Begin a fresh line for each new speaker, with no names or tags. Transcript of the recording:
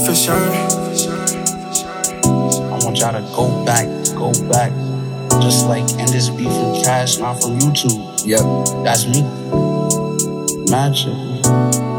For sure.
I want y'all to go back. Just like end this beef from Cash, not from YouTube.
Yep.
That's me. Magic.